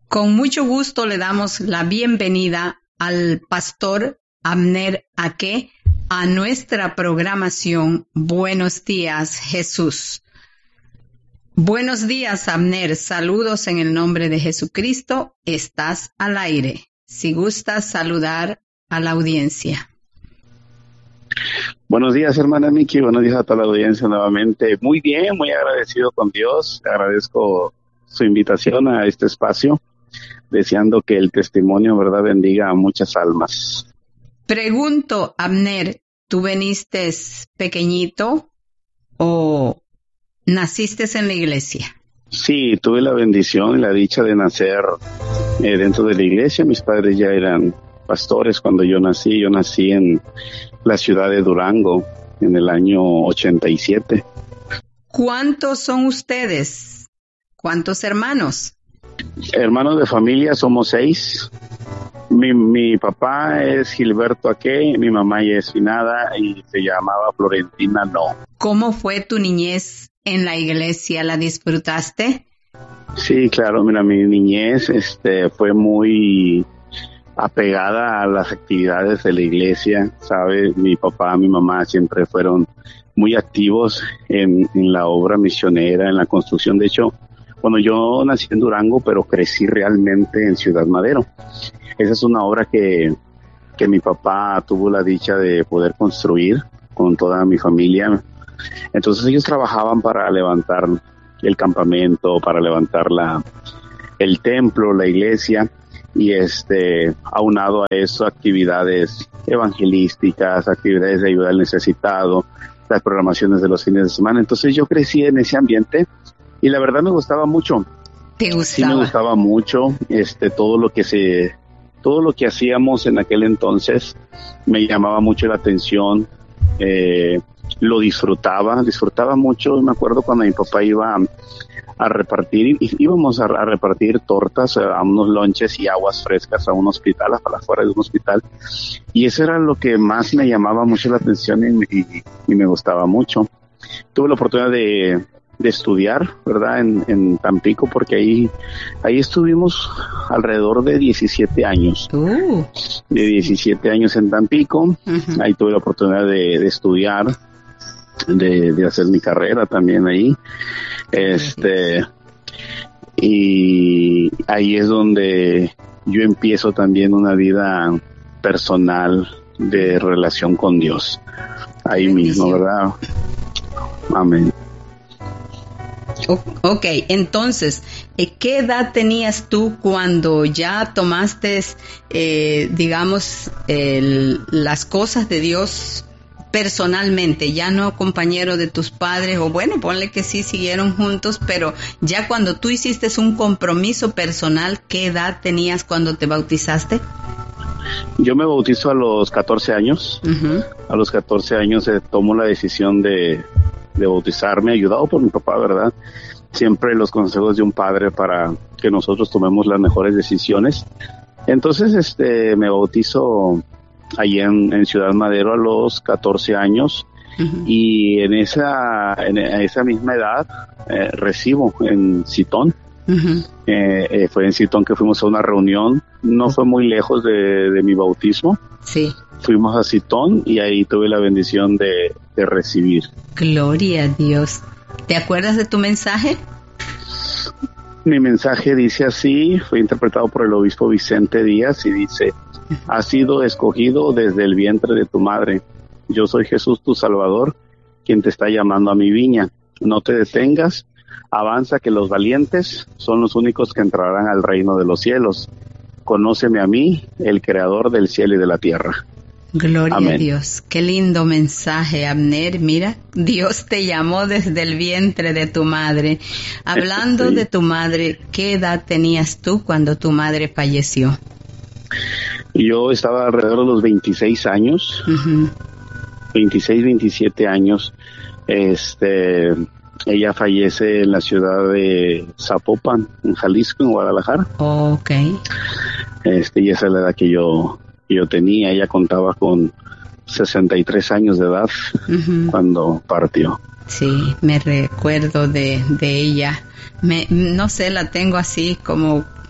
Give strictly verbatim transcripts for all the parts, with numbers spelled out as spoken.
Con mucho gusto le damos la bienvenida al pastor Abner Aque a nuestra programación Buenos Días, Jesús. Buenos días, Abner. Saludos en el nombre de Jesucristo. Estás al aire. Si gustas saludar a la audiencia. Buenos días, hermana Miki. Buenos días a toda la audiencia nuevamente. Muy bien, muy agradecido con Dios. Agradezco su invitación a este espacio, deseando que el testimonio, verdad, bendiga a muchas almas. Pregunto, Abner, ¿tú veniste pequeñito o naciste en la iglesia? Sí, tuve la bendición y la dicha de nacer eh, dentro de la iglesia. Mis padres ya eran pastores cuando yo nací. Yo nací en la ciudad de Durango en el año ochenta y siete. ¿Cuántos son ustedes? ¿Cuántos hermanos? Hermanos de familia somos seis. Mi, mi papá es Gilberto Aque, mi mamá ya es finada y se llamaba Florentina No. ¿Cómo fue tu niñez en la iglesia? ¿La disfrutaste? Sí, claro, mira, mi niñez este, fue muy apegada a las actividades de la iglesia, ¿sabes? Mi papá, mi mamá siempre fueron muy activos en, en la obra misionera, en la construcción. De hecho, cuando yo nací en Durango, pero crecí realmente en Ciudad Madero. Esa es una obra que, que mi papá tuvo la dicha de poder construir con toda mi familia. Entonces ellos trabajaban para levantar el campamento, para levantar la, el templo, la iglesia, y este, aunado a eso, actividades evangelísticas, actividades de ayuda al necesitado, las programaciones de los fines de semana. Entonces yo crecí en ese ambiente y la verdad me gustaba mucho. ¿Te gustaba? Sí, me gustaba mucho, este, todo lo que se, todo lo que hacíamos en aquel entonces me llamaba mucho la atención, eh, lo disfrutaba, disfrutaba mucho. Me acuerdo cuando mi papá iba a, a repartir, íbamos a, a repartir tortas, a unos lonches y aguas frescas a un hospital, a las afueras de un hospital, y eso era lo que más me llamaba mucho la atención y, y, y me gustaba mucho. Tuve la oportunidad de de estudiar, ¿verdad? En, en Tampico, porque ahí, ahí estuvimos alrededor de diecisiete años. Uh. De diecisiete años en Tampico. Uh-huh. Ahí tuve la oportunidad de, de estudiar, de, de hacer mi carrera también ahí. Este, y ahí es donde yo empiezo también una vida personal de relación con Dios. Ahí mismo, ¿verdad? Amén. Ok, entonces, ¿qué edad tenías tú cuando ya tomaste, eh, digamos, el, las cosas de Dios personalmente? Ya no compañero de tus padres, o bueno, ponle que sí siguieron juntos, pero ya cuando tú hiciste un compromiso personal, ¿qué edad tenías cuando te bautizaste? Yo me bautizo a los catorce años. Uh-huh. A los catorce años eh, tomo la decisión de... de bautizarme, ayudado por mi papá, ¿verdad? Siempre los consejos de un padre para que nosotros tomemos las mejores decisiones. Entonces, este, me bautizo allí en, en Ciudad Madero a los catorce años. Uh-huh. Y en esa, en esa misma edad eh, recibo en Citón. Uh-huh. Eh, eh, fue en Citón que fuimos a una reunión. No fue muy lejos de, de mi bautismo. Sí. Fuimos a Citón y ahí tuve la bendición de, de recibir. Gloria a Dios. ¿Te acuerdas de tu mensaje? Mi mensaje dice así, fue interpretado por el obispo Vicente Díaz y dice: has sido escogido desde el vientre de tu madre. Yo soy Jesús tu Salvador, quien te está llamando a mi viña. No te detengas, avanza, que los valientes son los únicos que entrarán al reino de los cielos. Conóceme a mí, el creador del cielo y de la tierra. Gloria Amén. A Dios. Qué lindo mensaje, Abner. Mira, Dios te llamó desde el vientre de tu madre. Hablando sí. de tu madre, ¿qué edad tenías tú cuando tu madre falleció? Yo estaba alrededor de los veintiséis años. Uh-huh. veintiséis, veintisiete años. Este, ella fallece en la ciudad de Zapopan, en Jalisco, en Guadalajara. Oh, ok. Este, y esa es la edad que yo... yo tenía. Ella contaba con sesenta y tres años de edad uh-huh. cuando partió. Sí, me recuerdo de, de ella. Me, no sé, la tengo así como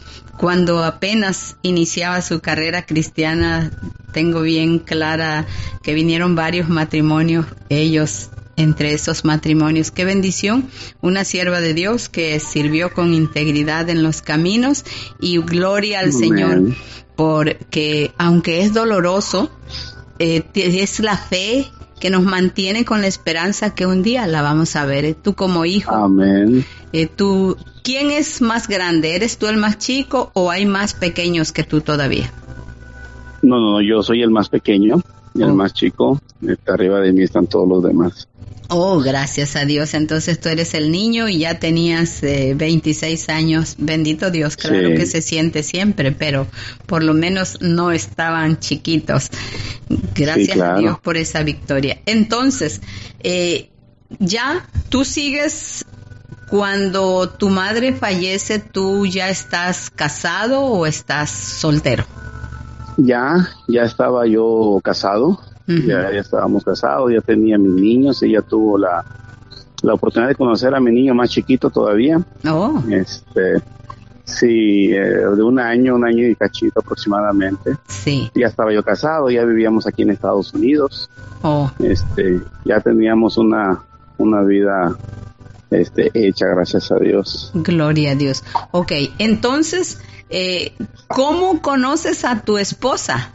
cuando apenas iniciaba su carrera cristiana, tengo bien clara que vinieron varios matrimonios, ellos entre esos matrimonios. Qué bendición, una sierva de Dios que sirvió con integridad en los caminos, y gloria al Amén. Señor, porque aunque es doloroso, eh, es la fe que nos mantiene con la esperanza que un día la vamos a ver. Tú como hijo. Amén. Eh, tú, ¿quién es más grande? ¿Eres tú el más chico o hay más pequeños que tú todavía? No, no, yo soy el más pequeño y el oh. más chico. Está arriba de mí están todos los demás. Oh, gracias a Dios. Entonces tú eres el niño y ya tenías eh, veintiséis años. Bendito Dios, claro sí. que se siente siempre, pero por lo menos no estaban chiquitos. Gracias sí, claro. a Dios por esa victoria. Entonces, eh, ya tú sigues, cuando tu madre fallece, ¿tú ya estás casado o estás soltero? Ya, ya estaba yo casado. Uh-huh. Ya, ya estábamos casados, ya tenía mis niños, ella tuvo la, la oportunidad de conocer a mi niño más chiquito todavía. Oh. Este, sí, eh, de un año, un año y cachito aproximadamente. Sí. Ya estaba yo casado, ya vivíamos aquí en Estados Unidos. Oh. Este, ya teníamos una, una vida, este, hecha, gracias a Dios. Gloria a Dios. Okay, entonces, eh, ¿cómo conoces a tu esposa?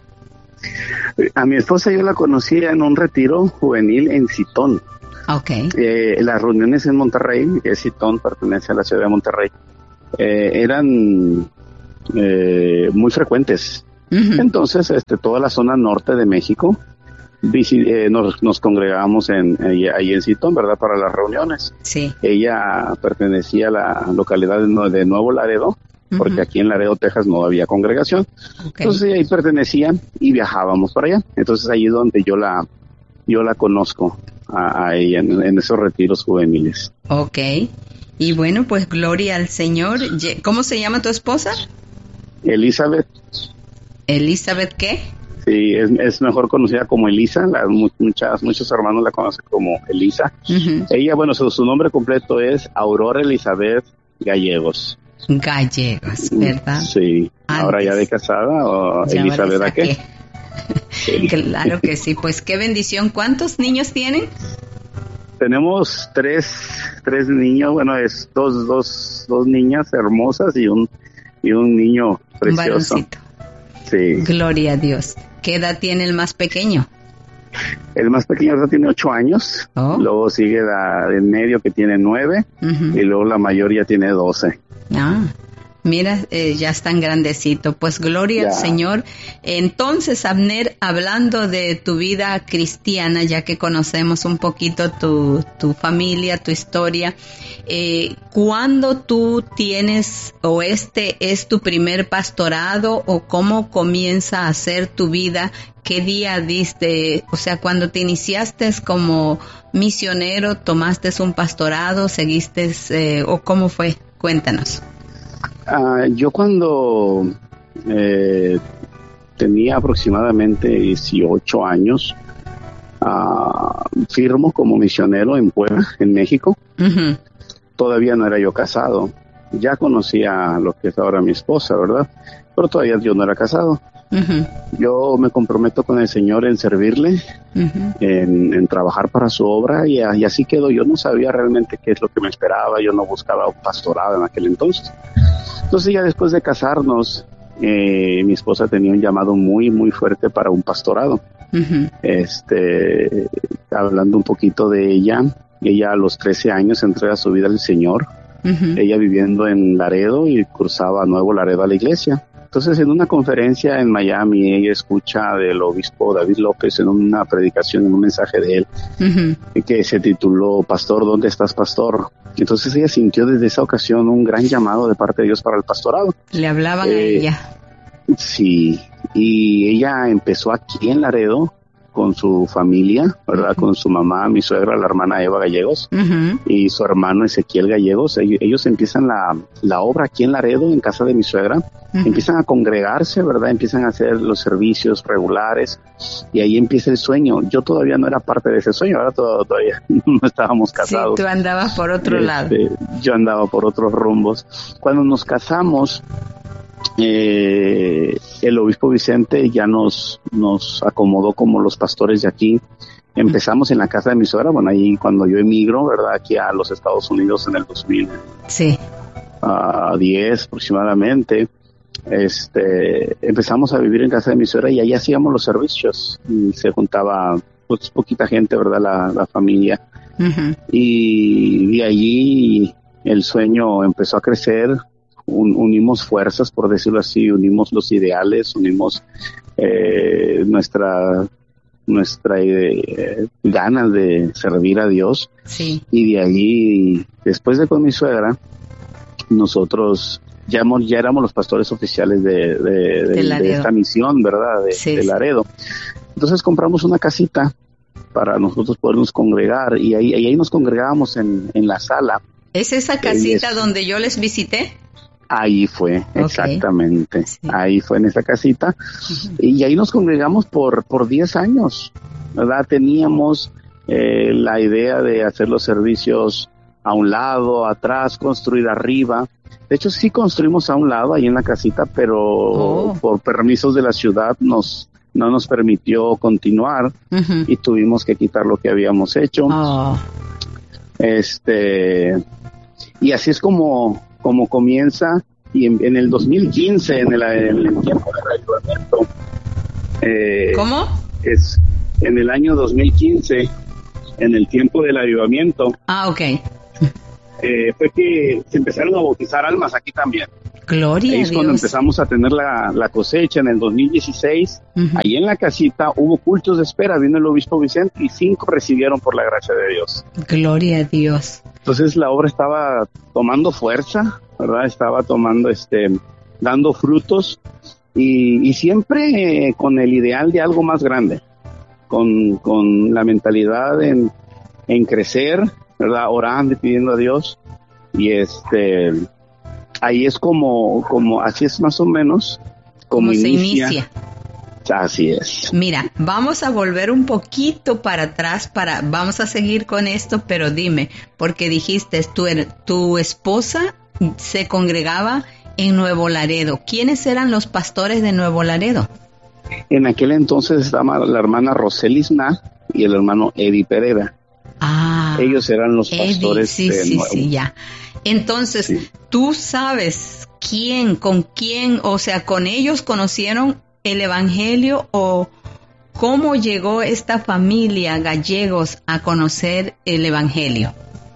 A mi esposa yo la conocí en un retiro juvenil en Citón. Okay. Eh, las reuniones en Monterrey, que Citón pertenece a la ciudad de Monterrey, eh, eran eh, muy frecuentes. Uh-huh. Entonces, este, toda la zona norte de México, visi- eh, nos, nos congregábamos en, eh, ahí en Citón, ¿verdad? Para las reuniones. Sí. Ella pertenecía a la localidad de, de Nuevo Laredo, porque uh-huh. aquí en Laredo, Texas, no había congregación. Okay. Entonces ahí pertenecía y viajábamos para allá. Entonces ahí es donde yo la yo la conozco a, a ella en, en esos retiros juveniles. Ok. Y bueno, pues gloria al Señor. ¿Cómo se llama tu esposa? Elizabeth. ¿Elizabeth qué? Sí, es, es mejor conocida como Elisa. Las, muchas, muchos hermanos la conocen como Elisa. Uh-huh. Ella, bueno, su, su nombre completo es Aurora Elizabeth Gallegos. Gallegos, ¿verdad? Sí. Antes. Ahora ya de casada, o Elizabeth, ¿a qué? Sí. Claro que sí. Pues qué bendición. ¿Cuántos niños tienen? Tenemos tres, tres niños. Bueno, es dos, dos, dos niñas hermosas y un y un niño precioso. Un varoncito. Sí. Gloria a Dios. ¿Qué edad tiene el más pequeño? El más pequeño ya tiene ocho años. Oh. Luego sigue la del medio que tiene nueve. Uh-huh. Y luego la mayor ya tiene doce. Ah, mira, eh, ya están grandecito. Pues gloria ya. al Señor. Entonces, Abner, hablando de tu vida cristiana, ya que conocemos un poquito tu, tu familia, tu historia, eh, ¿cuándo tú tienes o este es tu primer pastorado o cómo comienza a ser tu vida? ¿Qué día diste? O sea, cuando te iniciaste como misionero, ¿tomaste un pastorado, seguiste eh, o cómo fue? Cuéntanos. Uh, yo cuando eh, tenía aproximadamente dieciocho años, uh, firmo como misionero en Puebla, en México. Uh-huh. Todavía no era yo casado. Ya conocía a lo que es ahora mi esposa, ¿verdad? Pero todavía yo no era casado. Uh-huh. Yo me comprometo con el Señor en servirle, uh-huh. en, en trabajar para su obra y, y así quedó. Yo no sabía realmente qué es lo que me esperaba, yo no buscaba un pastorado en aquel entonces. Entonces ya después de casarnos, eh, mi esposa tenía un llamado muy, muy fuerte para un pastorado. Uh-huh. Este, hablando un poquito de ella, ella a los trece años entrega su vida al Señor, uh-huh. ella viviendo en Laredo y cruzaba a Nuevo Laredo a la iglesia. Entonces, en una conferencia en Miami, ella escucha del obispo David López en una predicación, en un mensaje de él, uh-huh. que se tituló Pastor, ¿dónde estás, pastor? Entonces ella sintió desde esa ocasión un gran llamado de parte de Dios para el pastorado. Le hablaban eh, a ella. Sí, y ella empezó aquí en Laredo con su familia, ¿verdad? Uh-huh. Con su mamá, mi suegra, la hermana Eva Gallegos, uh-huh. y su hermano Ezequiel Gallegos. Ellos, ellos empiezan la, la obra aquí en Laredo, en casa de mi suegra. Uh-huh. Empiezan a congregarse, ¿verdad? Empiezan a hacer los servicios regulares y ahí empieza el sueño. Yo todavía no era parte de ese sueño, ¿verdad? Todavía, todavía no estábamos casados. Sí, tú andabas por otro este, lado. Yo andaba por otros rumbos. Cuando nos casamos, eh, el obispo Vicente ya nos, nos acomodó como los pastores de aquí. Empezamos en la casa de mi suegra, bueno, ahí cuando yo emigro, ¿verdad? Aquí a los Estados Unidos en el dos mil diez aproximadamente. Este, empezamos a vivir en casa de mi suegra y ahí hacíamos los servicios. Y se juntaba, pues, poquita gente, ¿verdad? La, la familia. Uh-huh. Y de allí el sueño empezó a crecer. Un, unimos fuerzas, por decirlo así, unimos los ideales, unimos eh, nuestra nuestra eh, ganas de servir a Dios. Sí. Y de allí, después de con mi suegra, nosotros ya, hemos, ya éramos los pastores oficiales de, de, de, de esta misión, ¿verdad? De, sí, de Laredo. Entonces compramos una casita para nosotros podernos congregar y ahí, ahí nos congregábamos en, en la sala. ¿Es esa casita es, donde yo les visité? Ahí fue, okay. Exactamente. Sí. Ahí fue en esa casita. Uh-huh. Y ahí nos congregamos por, por diez años, ¿verdad? Teníamos eh, la idea de hacer los servicios a un lado, atrás, construir arriba. De hecho, sí construimos a un lado, ahí en la casita, pero oh. por permisos de la ciudad nos no nos permitió continuar. Uh-huh. Y tuvimos que quitar lo que habíamos hecho. Oh. Este, y así es como... como comienza, y en, en el dos mil quince, en el, en el tiempo del avivamiento. Eh, ¿Cómo? Es en el año dos mil quince, en el tiempo del avivamiento. Ah, ok. Eh, fue que se empezaron a bautizar almas aquí también. Gloria Ahí a es Dios. Cuando empezamos a tener la, la cosecha en el dos mil dieciséis, uh-huh. Ahí en la casita hubo cultos de espera, vino el obispo Vicente y cinco recibieron por la gracia de Dios. Gloria a Dios. Entonces la obra estaba tomando fuerza, ¿verdad? Estaba tomando, este, dando frutos y, y siempre eh, con el ideal de algo más grande, con, con la mentalidad en, en crecer, ¿verdad? Orando y pidiendo a Dios y este, ahí es como, como, así es más o menos como, como inicia. se inicia. Así es. Mira, vamos a volver un poquito para atrás, para vamos a seguir con esto, pero dime, porque dijiste, tu, tu esposa se congregaba en Nuevo Laredo. ¿Quiénes eran los pastores de Nuevo Laredo? En aquel entonces estaba la hermana Roselis Na y el hermano Eddie Pereira. Ah. Ellos eran los Eddie, pastores sí, de sí, Nuevo. sí, ya. Entonces, sí. ¿Tú sabes quién, con quién, o sea, con ellos conocieron el evangelio o cómo llegó esta familia gallegos a conocer el evangelio?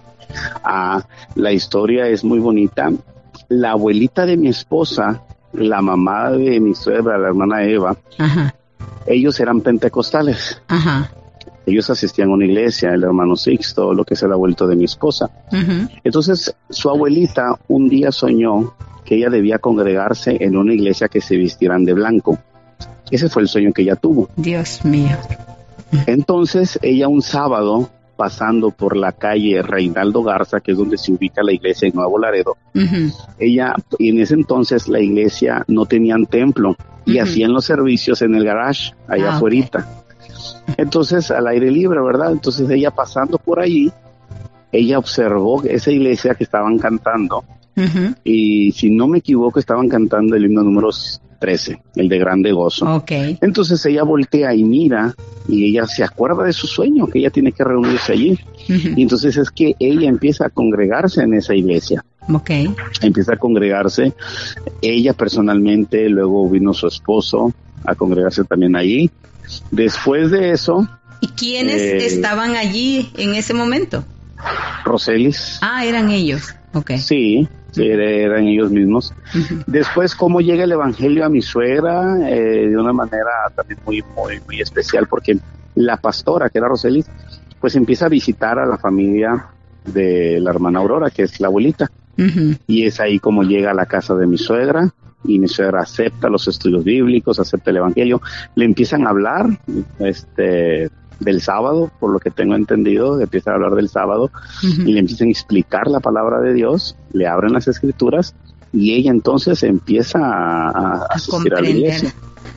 Ah, la historia es muy bonita. La abuelita de mi esposa, la mamá de mi suegra, la hermana Eva, ajá, ellos eran pentecostales. Ajá. Ellos asistían a una iglesia, el hermano Sixto, lo que es el abuelito de mi esposa. Uh-huh. Entonces, su abuelita un día soñó que ella debía congregarse en una iglesia que se vistieran de blanco. Ese fue el sueño que ella tuvo. Dios mío. Entonces, ella un sábado, pasando por la calle Reinaldo Garza, que es donde se ubica la iglesia en Nuevo Laredo, uh-huh. ella, y en ese entonces la iglesia no tenían templo, y uh-huh. hacían los servicios en el garage, allá ah, afuerita. Okay. Entonces, al aire libre, ¿verdad? Entonces, ella pasando por allí, ella observó esa iglesia que estaban cantando, uh-huh. y si no me equivoco, estaban cantando el himno número trece, el de Grande Gozo. Okay. Entonces ella voltea y mira y ella se acuerda de su sueño, que ella tiene que reunirse allí. Uh-huh. Y entonces es que ella empieza a congregarse en esa iglesia. Okay. Empieza a congregarse ella personalmente, luego vino su esposo a congregarse también allí. Después de eso... ¿Y quiénes eh, estaban allí en ese momento? Roselis. Ah, eran ellos. Okay. Sí. Sí, eran ellos mismos. Uh-huh. Después, cómo llega el evangelio a mi suegra, eh, de una manera también muy, muy, muy especial, porque la pastora, que era Roselis, pues empieza a visitar a la familia de la hermana Aurora, que es la abuelita. Uh-huh. Y es ahí como llega a la casa de mi suegra, y mi suegra acepta los estudios bíblicos, acepta el evangelio. Le empiezan a hablar, este... del sábado, por lo que tengo entendido, le empiezan a hablar del sábado, uh-huh. y le empiezan a explicar la palabra de Dios, le abren las escrituras, y ella entonces empieza a, a, a asistir a la iglesia.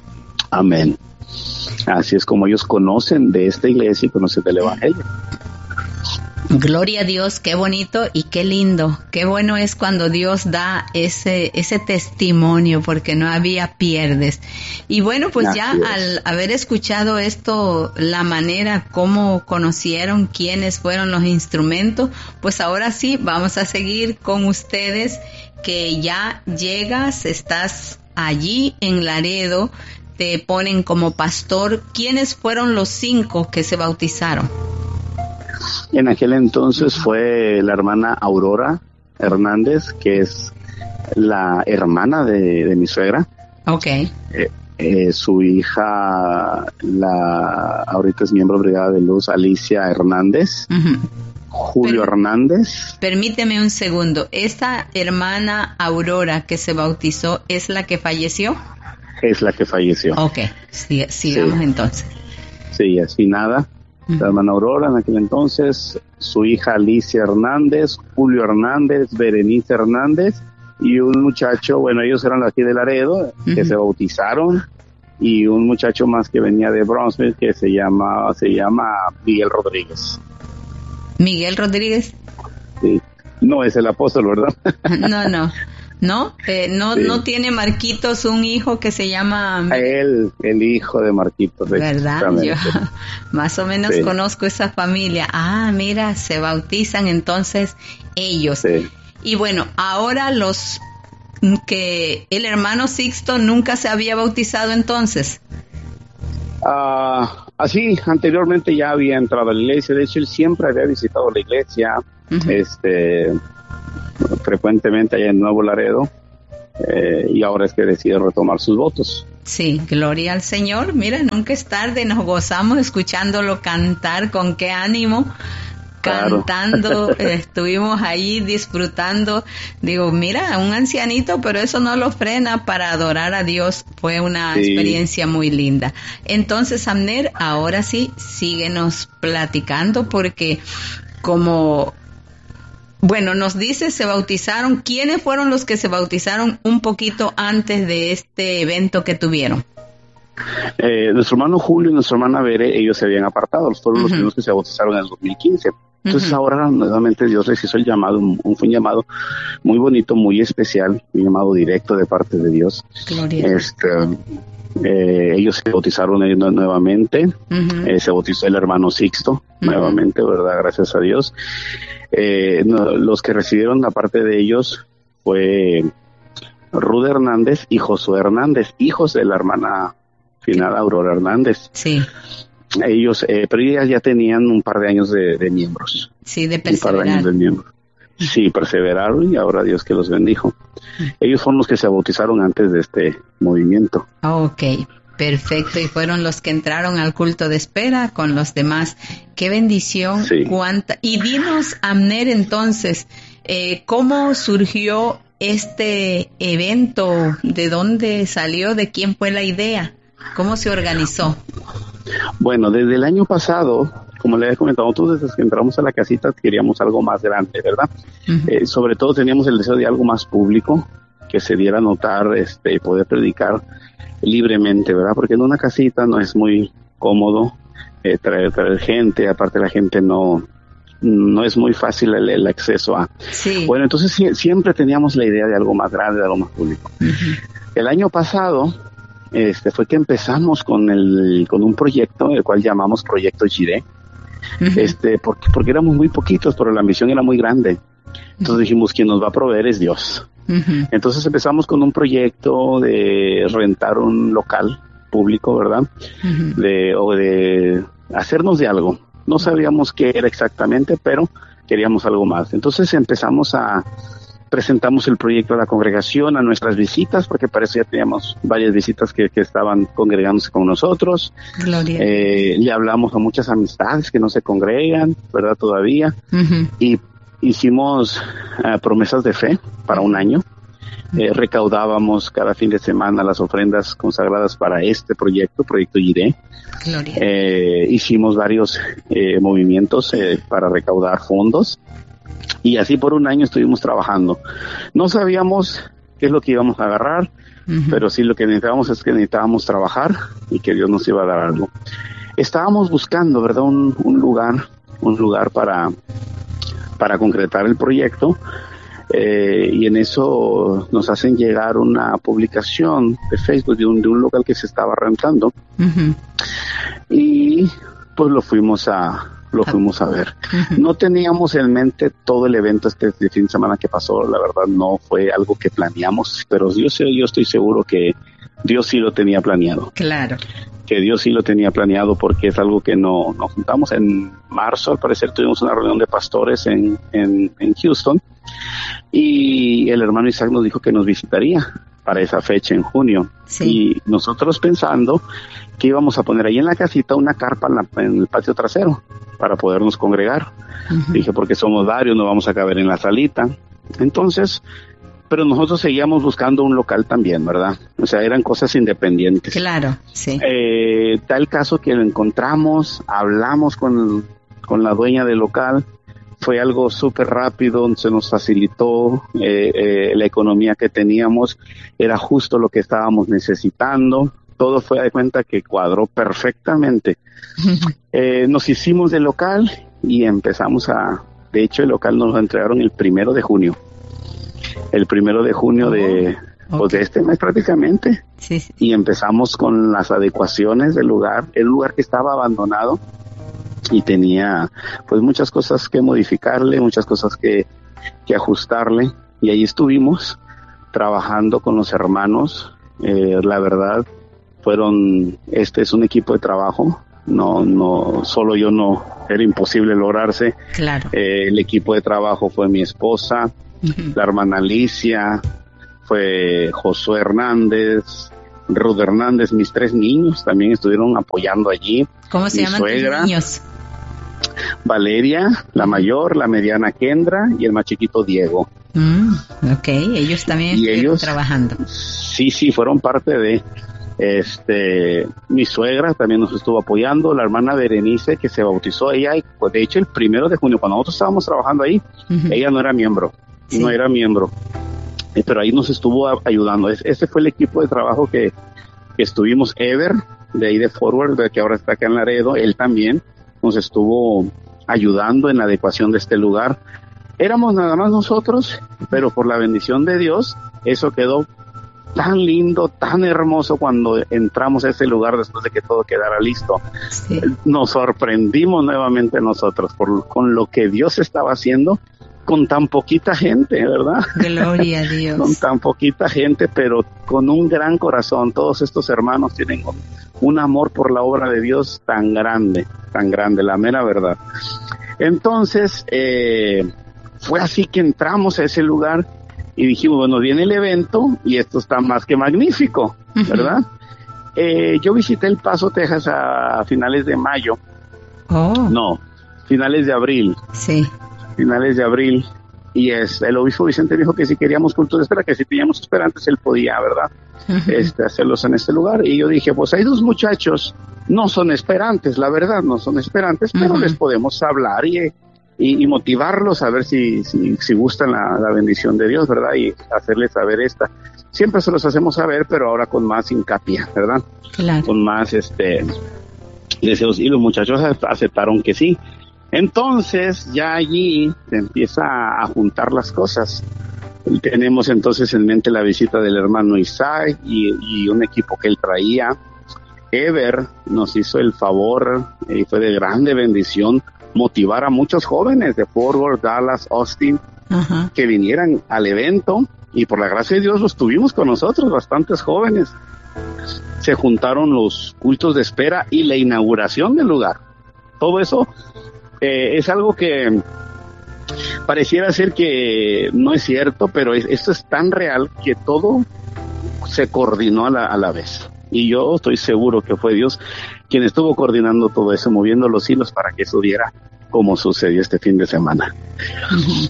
Amén. Así es como ellos conocen de esta iglesia y conocen del evangelio. Gloria a Dios, qué bonito y qué lindo, qué bueno es cuando Dios da ese ese testimonio, porque no había pierdes. Y bueno, pues ya al haber escuchado esto, la manera como conocieron, quiénes fueron los instrumentos, pues ahora sí, vamos a seguir con ustedes, que ya llegas, estás allí en Laredo, te ponen como pastor. ¿Quiénes fueron los cinco que se bautizaron? En aquel entonces fue la hermana Aurora Hernández, que es la hermana de, de mi suegra. Okay. Eh, eh, su hija, la ahorita es miembro de Brigada de Luz, Alicia Hernández. Uh-huh. Julio Per- Hernández. Permíteme un segundo. ¿Esa hermana Aurora que se bautizó es la que falleció? Es la que falleció. Ok, sí, sigamos sí. entonces. Sí, así nada. La hermana Aurora en aquel entonces, su hija Alicia Hernández, Julio Hernández, Berenice Hernández y un muchacho, bueno, ellos eran de aquí de Laredo, uh-huh. que se bautizaron, y un muchacho más que venía de Brownsville que se llama, se llama Miguel Rodríguez. ¿Miguel Rodríguez? Sí, no es el apóstol, ¿verdad? No, no. ¿No? Eh, no, sí. no tiene Marquitos un hijo que se llama... Él, el hijo de Marquitos. ¿Verdad? Yo más o menos sí. conozco esa familia. Ah, mira, se bautizan entonces ellos. Sí. Y bueno, ahora los que el hermano Sixto nunca se había bautizado entonces. Ah, así, anteriormente ya había entrado a la iglesia. De hecho, él siempre había visitado la iglesia. Uh-huh. Este... frecuentemente allá en Nuevo Laredo, eh, y ahora es que decide retomar sus votos. Sí, gloria al Señor. Mira, nunca es tarde, nos gozamos escuchándolo cantar, con qué ánimo, claro. Cantando, eh, estuvimos ahí disfrutando. Digo, mira, un ancianito, pero eso no lo frena para adorar a Dios. Fue una sí. experiencia muy linda. Entonces, Abner, ahora sí, síguenos platicando, porque como... Bueno, nos dice, se bautizaron. ¿Quiénes fueron los que se bautizaron un poquito antes de este evento que tuvieron? Eh, nuestro hermano Julio y nuestra hermana Bere, ellos se habían apartado. Fueron uh-huh. los primeros que se bautizaron en el dos mil quince. Entonces uh-huh. ahora nuevamente Dios les hizo el llamado, un, fue un llamado muy bonito, muy especial, un llamado directo de parte de Dios. Gloria. Este, eh, ellos se bautizaron nuevamente. Uh-huh. Eh, se bautizó el hermano Sixto uh-huh. nuevamente, ¿verdad? Gracias a Dios. Eh, no, los que recibieron la parte de ellos fue Ruth Hernández y Josué Hernández, hijos de la hermana finada Aurora Hernández. Sí. Ellos, eh, pero ellas ya tenían un par de años de, de miembros. Sí, de perseverar. Un par de años de miembros. Sí, perseveraron y ahora Dios que los bendijo. Ellos fueron los que se bautizaron antes de este movimiento. Ok. Perfecto, y fueron los que entraron al culto de espera con los demás. ¡Qué bendición! Sí. Cuánta. Y dinos, Abner, entonces, eh, ¿cómo surgió este evento? ¿De dónde salió? ¿De quién fue la idea? ¿Cómo se organizó? Bueno, desde el año pasado, como le había comentado, nosotros desde que entramos a la casita queríamos algo más grande, ¿verdad? Uh-huh. Eh, sobre todo teníamos el deseo de algo más público, que se diera a notar, este, poder predicar libremente, ¿verdad? Porque en una casita no es muy cómodo eh, traer, traer gente, aparte la gente no no es muy fácil el, el acceso a... Sí. Bueno, entonces si, siempre teníamos la idea de algo más grande, de algo más público. Uh-huh. El año pasado este fue que empezamos con el con un proyecto, el cual llamamos Proyecto Jireh, uh-huh. este porque, porque éramos muy poquitos, pero la ambición era muy grande. Entonces uh-huh. dijimos, quien nos va a proveer es Dios. Uh-huh. Entonces empezamos con un proyecto de rentar un local público, ¿verdad? Uh-huh. De, o de hacernos de algo. No sabíamos qué era exactamente, pero queríamos algo más. Entonces empezamos a, presentamos el proyecto a la congregación, a nuestras visitas, porque para eso ya teníamos varias visitas que, que estaban congregándose con nosotros. Gloria. Eh, le hablamos a muchas amistades que no se congregan, ¿verdad? Todavía. Uh-huh. Y hicimos uh, promesas de fe para un año. Eh, recaudábamos cada fin de semana las ofrendas consagradas para este proyecto, Proyecto Jireh. Gloria. Eh, hicimos varios eh, movimientos eh, para recaudar fondos y así por un año estuvimos trabajando. No sabíamos qué es lo que íbamos a agarrar, uh-huh. pero sí lo que necesitábamos es que necesitábamos trabajar y que Dios nos iba a dar algo. Estábamos buscando, ¿verdad? Un, un lugar, un lugar para para concretar el proyecto. Eh, y en eso nos hacen llegar una publicación de Facebook de un, de un local que se estaba rentando. Uh-huh. Y pues lo fuimos a lo fuimos a ver. Uh-huh. No teníamos en mente todo el evento este, este fin de semana que pasó, la verdad no fue algo que planeamos, pero yo sé, yo estoy seguro que Dios sí lo tenía planeado. Claro. Que Dios sí lo tenía planeado, porque es algo que no nos juntamos en marzo, al parecer tuvimos una reunión de pastores en, en, en Houston, y el hermano Isaac nos dijo que nos visitaría para esa fecha en junio. Sí. Y nosotros pensando que íbamos a poner ahí en la casita una carpa en, la, en el patio trasero para podernos congregar. Uh-huh. Dije, porque somos varios, no vamos a caber en la salita. Entonces, pero nosotros seguíamos buscando un local también, ¿verdad? O sea, eran cosas independientes. Claro, sí. Eh, tal caso que lo encontramos, hablamos con, con la dueña del local, fue algo súper rápido, se nos facilitó, eh, eh, la economía que teníamos era justo lo que estábamos necesitando, todo fue de cuenta que cuadró perfectamente. eh, nos hicimos del local y empezamos a, de hecho el local nos lo entregaron el primero de junio, el primero de junio de, oh, okay. pues de este mes prácticamente, sí, sí. Y empezamos con las adecuaciones del lugar, el lugar que estaba abandonado, y tenía pues muchas cosas que modificarle, muchas cosas que, que ajustarle, y ahí estuvimos trabajando con los hermanos. Eh, la verdad fueron, este es un equipo de trabajo, no, no, solo yo no, era imposible lograrse. Claro. Eh, el equipo de trabajo fue mi esposa, uh-huh. la hermana Alicia, fue Josué Hernández, Ruth Hernández, mis tres niños también estuvieron apoyando allí. ¿Cómo se llaman tus niños? Valeria, la mayor, la mediana Kendra y el más chiquito Diego. Mm, ok, ellos también y estuvieron ellos, trabajando. Sí, sí, fueron parte de, este, mi suegra también nos estuvo apoyando, la hermana Berenice que se bautizó, ella, pues de hecho el primero de junio, cuando nosotros estábamos trabajando ahí, uh-huh. ella no era miembro, sí. no era miembro, eh, pero ahí nos estuvo a, ayudando. Es, ese fue el equipo de trabajo que, que estuvimos. Ever, de ahí de Forward, de que ahora está acá en Laredo, él también nos estuvo ayudando en la adecuación de este lugar. Éramos nada más nosotros, pero por la bendición de Dios, eso quedó tan lindo, tan hermoso cuando entramos a ese lugar después de que todo quedara listo. Sí. Nos sorprendimos nuevamente nosotros por, con lo que Dios estaba haciendo con tan poquita gente, ¿verdad? Gloria a Dios. Con tan poquita gente, pero con un gran corazón. Todos estos hermanos tienen un, un amor por la obra de Dios tan grande, tan grande, la mera verdad. Entonces, eh, fue así que entramos a ese lugar y dijimos, bueno, viene el evento y esto está más que magnífico, ¿verdad? Uh-huh. Eh, yo visité El Paso, Texas a finales de mayo. Oh. No, finales de abril. Sí. Finales de abril. Y es, el obispo Vicente dijo que si queríamos cultos de espera, que si teníamos esperantes, él podía, ¿verdad? Uh-huh. Este, hacerlos en este lugar. Y yo dije, pues hay dos muchachos, no son esperantes, la verdad, no son esperantes, uh-huh. pero les podemos hablar y, y, y motivarlos a ver si, si, si gustan la, la bendición de Dios, ¿verdad? Y hacerles saber esta. Siempre se los hacemos saber, pero ahora con más hincapié, ¿verdad? Claro. Con más, este, deseos. Y los muchachos aceptaron que sí. Entonces, ya allí se empieza a juntar las cosas. Tenemos entonces en mente la visita del hermano Isaac y, y un equipo que él traía. Ever nos hizo el favor, y fue de grande bendición, motivar a muchos jóvenes de Fort Worth, Dallas, Austin, uh-huh. que vinieran al evento, y por la gracia de Dios los tuvimos con nosotros, bastantes jóvenes. Se juntaron los cultos de espera y la inauguración del lugar. Todo eso Eh, es algo que pareciera ser que no es cierto, pero es, esto es tan real que todo se coordinó a la, a la vez. Y yo estoy seguro que fue Dios quien estuvo coordinando todo eso, moviendo los hilos para que eso diera como sucedió este fin de semana. Uh-huh.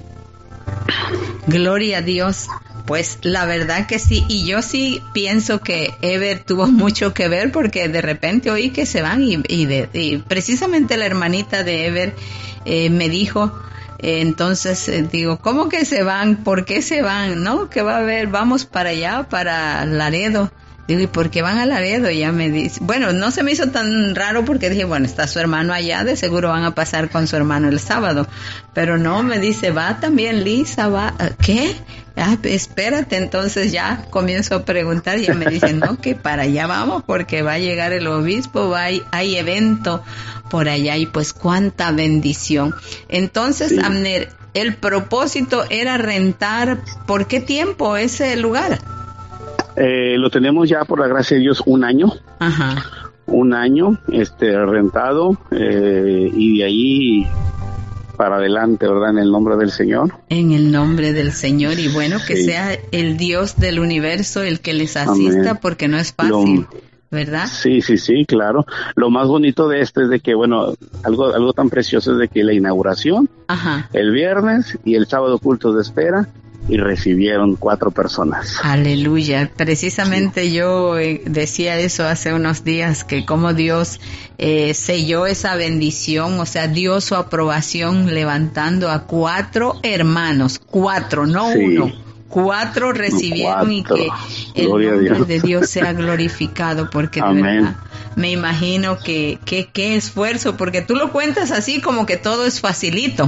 Gloria a Dios. Pues la verdad que sí, y yo sí pienso que Ever tuvo mucho que ver, porque de repente oí que se van y, y, de, y precisamente la hermanita de Ever eh, me dijo, eh, entonces eh, digo, ¿cómo que se van? ¿Por qué se van? ¿No? Que va a haber, vamos para allá, para Laredo. Digo, ¿y por qué van a Laredo? Y ella me dice, bueno, no se me hizo tan raro porque dije, bueno, está su hermano allá, de seguro van a pasar con su hermano el sábado. Pero no, me dice, va también Lisa, va, ¿qué? Ah, espérate, entonces ya comienzo a preguntar y ella me dice, no, que para allá vamos porque va a llegar el obispo, va, hay, hay evento por allá y pues cuánta bendición. Entonces, sí. Abner, el propósito era rentar, ¿por qué tiempo ese lugar? Eh, lo tenemos ya, por la gracia de Dios, un año. Ajá. Un año este, rentado eh, y de ahí para adelante, ¿verdad? En el nombre del Señor. En el nombre del Señor y bueno, que sí. sea el Dios del universo el que les asista. Amén. Porque no es fácil, lo, ¿verdad? Sí, sí, sí, claro. Lo más bonito de esto es de que, bueno, algo, algo tan precioso es de que la inauguración, ajá, el viernes y el sábado cultos de espera, y recibieron cuatro personas. Aleluya. Precisamente sí. yo eh, decía eso hace unos días, que como Dios eh, selló esa bendición, o sea, dio su aprobación levantando a cuatro hermanos, cuatro, no sí. uno. Cuatro recibieron cuatro. Y que el Gloria nombre Dios. De Dios sea glorificado, porque de Amén. Verdad me imagino que qué que esfuerzo, porque tú lo cuentas así como que todo es facilito.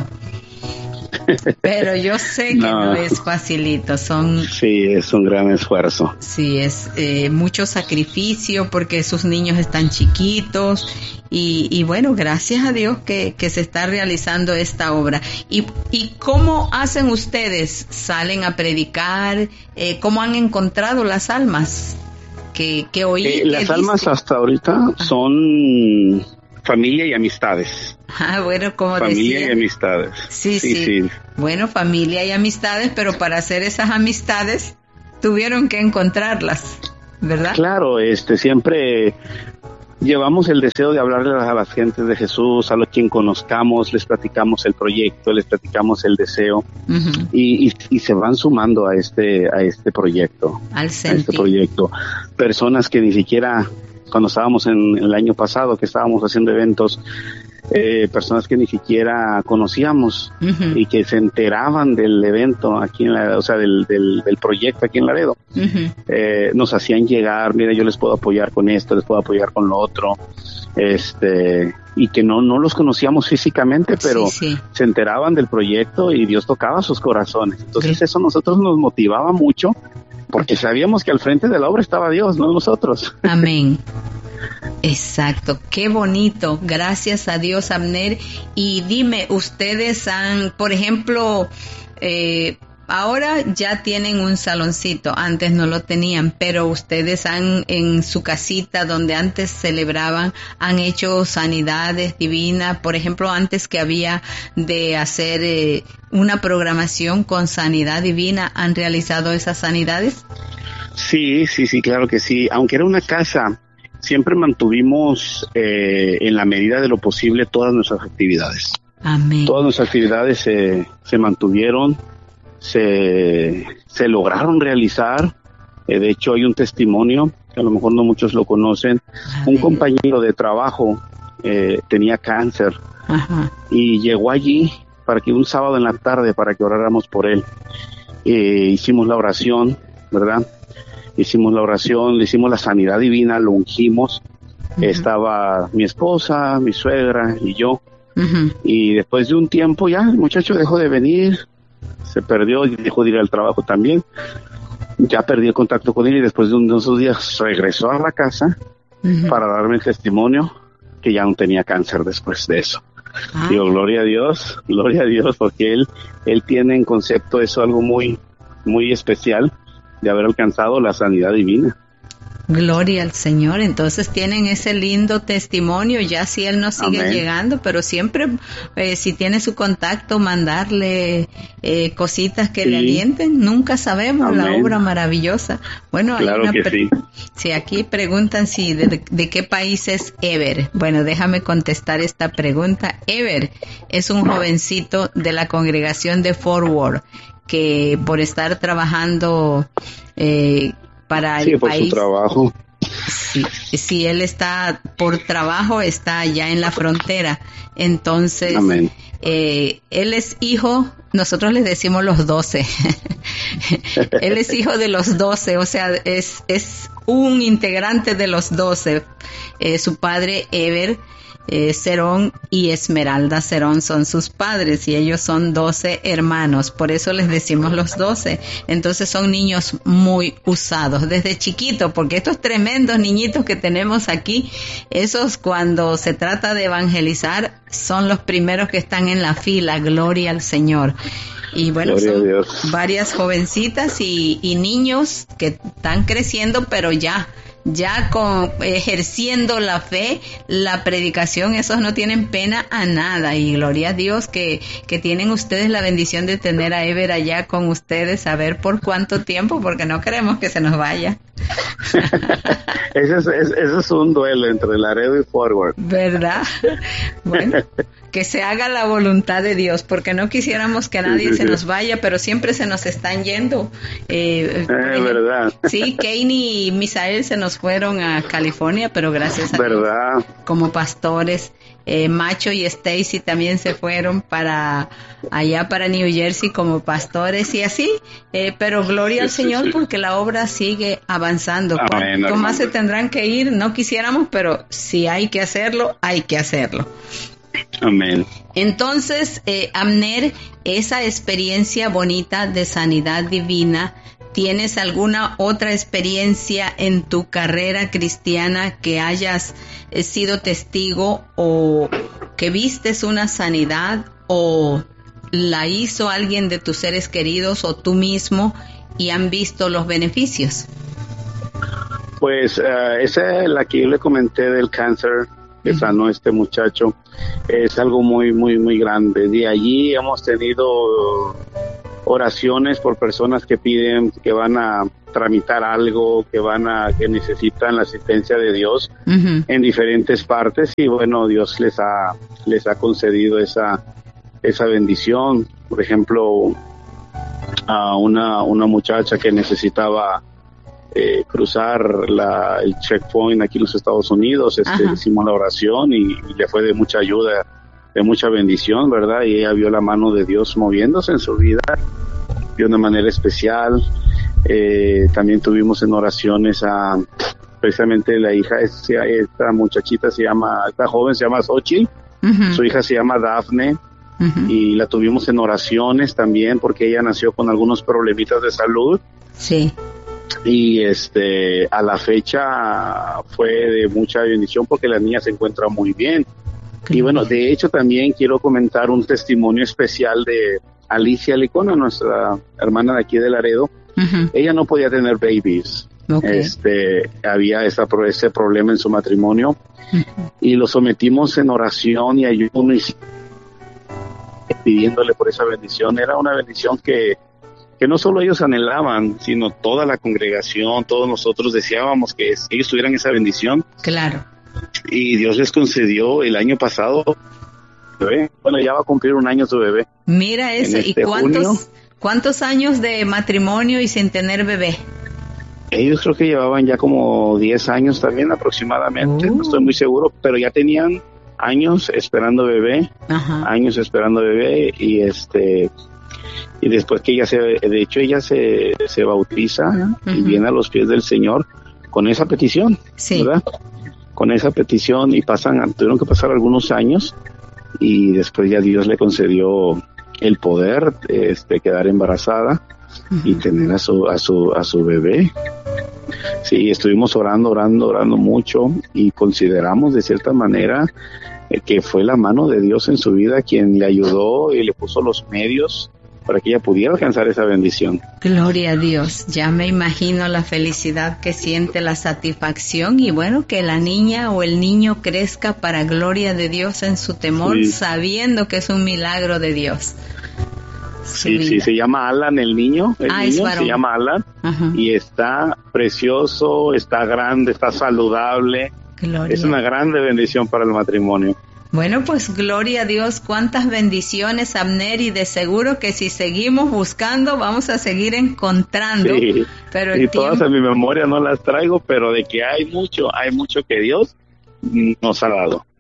Pero yo sé que no. no es facilito, son... Sí, es un gran esfuerzo. Sí, es eh, mucho sacrificio porque sus niños están chiquitos y, y bueno, gracias a Dios que, que se está realizando esta obra. ¿Y, y cómo hacen ustedes? ¿Salen a predicar? Eh, ¿Cómo han encontrado las almas que, que oí? Eh, las almas dice? Hasta ahorita son familia y amistades. Ah, bueno, como familia decía. y amistades. Sí, sí, sí, sí. Bueno, familia y amistades, pero para hacer esas amistades tuvieron que encontrarlas, ¿verdad? Claro, este, siempre llevamos el deseo de hablarle a las gentes de Jesús, a los quien conozcamos, les platicamos el proyecto, les platicamos el deseo, uh-huh. y, y, y se van sumando a este, a este proyecto. Al a este proyecto. Personas que ni siquiera, cuando estábamos en, en el año pasado, que estábamos haciendo eventos, Eh, personas que ni siquiera conocíamos, uh-huh. y que se enteraban del evento aquí en la, o sea, del, del, del proyecto aquí en Laredo, uh-huh. eh, nos hacían llegar, mira, yo les puedo apoyar con esto, les puedo apoyar con lo otro, este, y que no, no los conocíamos físicamente, pero sí, sí. se enteraban del proyecto y Dios tocaba sus corazones. Entonces sí. eso a nosotros nos motivaba mucho, porque sabíamos que al frente de la obra estaba Dios, no nosotros. Amén. Exacto, qué bonito, gracias a Dios, Abner. Y dime, ustedes han, por ejemplo, eh, ahora ya tienen un saloncito, antes no lo tenían, pero ustedes han, en su casita donde antes celebraban, han hecho sanidades divinas, por ejemplo, antes que había de hacer eh, una programación con sanidad divina, ¿han realizado esas sanidades? Sí, sí, sí, claro que sí, aunque era una casa, siempre mantuvimos eh, en la medida de lo posible todas nuestras actividades. Amén. Todas nuestras actividades se, se mantuvieron, se, se lograron realizar. Eh, de hecho, hay un testimonio, que a lo mejor no muchos lo conocen. Amén. Un compañero de trabajo eh, tenía cáncer. Ajá. Y llegó allí para que un sábado en la tarde, para que oráramos por él. Eh, hicimos la oración, ¿verdad? Hicimos la oración, le hicimos la sanidad divina, lo ungimos. Uh-huh. Estaba mi esposa, mi suegra y yo. Uh-huh. Y después de un tiempo ya el muchacho dejó de venir, se perdió y dejó de ir al trabajo también. Ya perdí el contacto con él y después de unos días regresó a la casa, uh-huh. para darme el testimonio que ya no tenía cáncer después de eso. Ah. Digo, gloria a Dios, gloria a Dios, porque él, él tiene en concepto eso algo muy, muy especial, de haber alcanzado la sanidad divina. Gloria al Señor. Entonces tienen ese lindo testimonio, ya si él no sigue Amén. Llegando, pero siempre eh, si tiene su contacto, mandarle eh, cositas que sí. le alienten. Nunca sabemos. Amén. La obra maravillosa. Bueno, claro hay una que pre- sí. Si aquí preguntan si de, de qué país es Ever. Bueno, déjame contestar esta pregunta. Ever es un jovencito de la congregación de Fort Worth, que por estar trabajando eh, para sí, el por país, su trabajo. Sí, sí, él está por trabajo, está allá en la frontera. Entonces, Eh, él es hijo, nosotros les decimos los doce. Él es hijo de los doce, o sea, es, es un integrante de los doce. Eh, su padre, Ever Eh, Cerón y Esmeralda Cerón son sus padres y ellos son doce hermanos, por eso les decimos los doce. Entonces son niños muy usados desde chiquito, porque estos tremendos niñitos que tenemos aquí, esos cuando se trata de evangelizar son los primeros que están en la fila, gloria al Señor. Y bueno, son varias jovencitas y, y niños que están creciendo, pero ya ya con, ejerciendo la fe, la predicación, esos no tienen pena a nada, y gloria a Dios que, que tienen ustedes la bendición de tener a Ever allá con ustedes, a ver por cuánto tiempo, porque no queremos que se nos vaya. Ese es, es, ese es un duelo entre Laredo y Forward, ¿verdad? Bueno, que se haga la voluntad de Dios, porque no quisiéramos que nadie sí, sí, se sí. nos vaya, pero siempre se nos están yendo. Eh, eh, verdad. Sí, Kane y Misael se nos fueron a California, pero gracias a verdad. Dios, como pastores. Eh, Macho y Stacy también se fueron para allá para New Jersey como pastores y así, eh, pero gloria sí, al Señor sí, sí. porque la obra sigue avanzando. Amén, ¿Cuánto más se tendrán que ir? No quisiéramos, pero si hay que hacerlo, hay que hacerlo. Amén. Entonces, eh, Abner, esa experiencia bonita de sanidad divina, ¿tienes alguna otra experiencia en tu carrera cristiana que hayas eh, sido testigo o que vistes una sanidad o la hizo alguien de tus seres queridos o tú mismo y han visto los beneficios? Pues uh, esa es la que yo le comenté del cáncer que uh-huh. sanó este muchacho. Es algo muy, muy, muy grande. De allí hemos tenido oraciones por personas que piden, que van a tramitar algo, que van a, que necesitan la asistencia de Dios uh-huh. en diferentes partes, y bueno, Dios les ha, les ha concedido esa, esa bendición. Por ejemplo, a una, una muchacha que necesitaba eh, cruzar la, el checkpoint aquí en los Estados Unidos, este, hicimos la oración y, y le fue de mucha ayuda, de mucha bendición, ¿verdad? Y ella vio la mano de Dios moviéndose en su vida de una manera especial. Eh, también tuvimos en oraciones a precisamente la hija, esta, esta muchachita se llama, esta joven se llama Xochitl, uh-huh. su hija se llama Dafne, uh-huh. y la tuvimos en oraciones también porque ella nació con algunos problemitas de salud. Sí. Y este, a la fecha fue de mucha bendición porque la niña se encuentra muy bien. Y bueno, de hecho también quiero comentar un testimonio especial de Alicia Licona, nuestra hermana de aquí de Laredo. Uh-huh. Ella no podía tener babies. Okay. Este, había esa, ese problema en su matrimonio. Uh-huh. Y lo sometimos en oración y ayuno y pidiéndole por esa bendición. Era una bendición que, que no solo ellos anhelaban, sino toda la congregación, todos nosotros deseábamos que ellos tuvieran esa bendición. Claro. Y Dios les concedió el año pasado bebé. Bueno, ya va a cumplir un año su bebé. Mira eso. Este ¿Y cuántos junio, cuántos años de matrimonio y sin tener bebé? Ellos creo que llevaban ya como diez años también aproximadamente, uh. no estoy muy seguro, pero ya tenían años esperando bebé, Ajá. años esperando bebé y este y después que ella se, de hecho ella se, se bautiza uh-huh. y viene a los pies del Señor con esa petición, sí. ¿verdad? Con esa petición y pasan, tuvieron que pasar algunos años y después ya Dios le concedió el poder este quedar embarazada uh-huh. y tener a su a su a su bebé. Sí, estuvimos orando, orando, orando mucho y consideramos de cierta manera eh, que fue la mano de Dios en su vida quien le ayudó y le puso los medios para que ella pudiera alcanzar esa bendición. Gloria a Dios, ya me imagino la felicidad que siente, la satisfacción y bueno, que la niña o el niño crezca para gloria de Dios en su temor, sí. sabiendo que es un milagro de Dios. Sí, sí, se llama Alan el niño, el ah, niño se llama Alan Ajá. y está precioso, está grande, está saludable, Gloria. Es una grande bendición para el matrimonio. Bueno, pues gloria a Dios, cuántas bendiciones, Abner, y de seguro que si seguimos buscando vamos a seguir encontrando. Sí, pero y tiempo... todas en mi memoria no las traigo, pero de que hay mucho, hay mucho que Dios nos ha dado.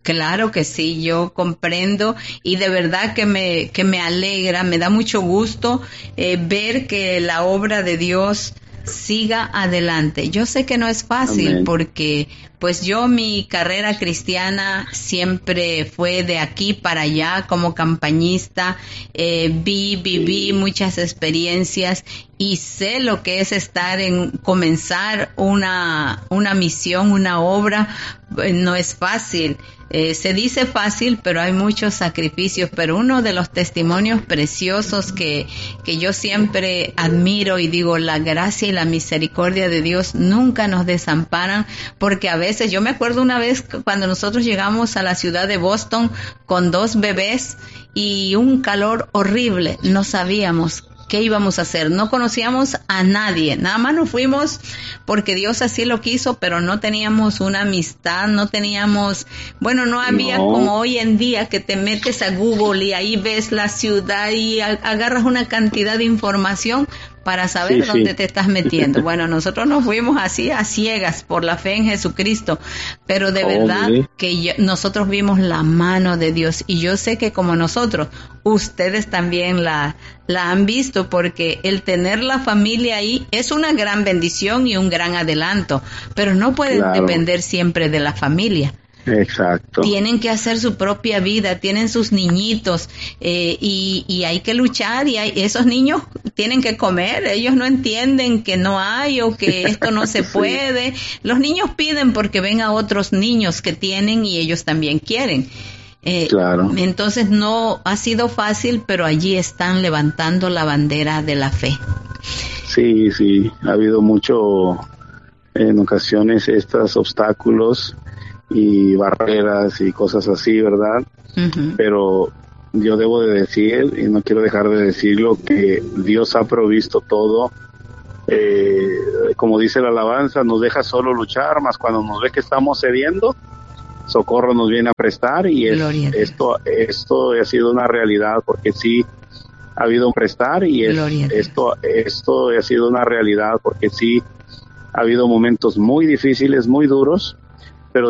Claro que sí, yo comprendo y de verdad que me, que me alegra, me da mucho gusto eh, ver que la obra de Dios siga adelante. Yo sé que no es fácil. Amén. Porque pues yo mi carrera cristiana siempre fue de aquí para allá como campañista, eh, vi, viví muchas experiencias y sé lo que es estar en comenzar una, una misión, una obra, no es fácil. Eh, se dice fácil, pero hay muchos sacrificios, pero uno de los testimonios preciosos que, que yo siempre admiro y digo, la gracia y la misericordia de Dios nunca nos desamparan, porque a veces, yo me acuerdo una vez cuando nosotros llegamos a la ciudad de Boston con dos bebés y un calor horrible, no sabíamos qué íbamos a hacer, no conocíamos a nadie, nada más nos fuimos porque Dios así lo quiso, pero no teníamos una amistad, no teníamos, bueno, no había no. como hoy en día que te metes a Google y ahí ves la ciudad y a, agarras una cantidad de información para saber sí, dónde sí. te estás metiendo. Bueno, nosotros nos fuimos así a ciegas por la fe en Jesucristo, pero de oh, verdad sí. que yo, nosotros vimos la mano de Dios y yo sé que como nosotros, ustedes también la, la han visto, porque el tener la familia ahí es una gran bendición y un gran adelanto, pero no pueden claro. depender siempre de la familia. Exacto. Tienen que hacer su propia vida, tienen sus niñitos eh, y, y hay que luchar y hay, esos niños tienen que comer, ellos no entienden que no hay o que esto no se puede. Sí. Los niños piden porque ven a otros niños que tienen y ellos también quieren. Eh, claro. Entonces no ha sido fácil, pero allí están levantando la bandera de la fe. Sí, sí, ha habido mucho, en ocasiones, estos obstáculos y barreras y cosas así, ¿verdad? Uh-huh. Pero yo debo de decir, y no quiero dejar de decirlo, que Dios ha provisto todo. Eh, como dice la alabanza, nos deja solo luchar, más cuando nos ve que estamos cediendo, socorro nos viene a prestar, y es, esto esto ha sido una realidad, porque sí ha habido un prestar, y es, esto esto ha sido una realidad, porque sí ha habido momentos muy difíciles, muy duros,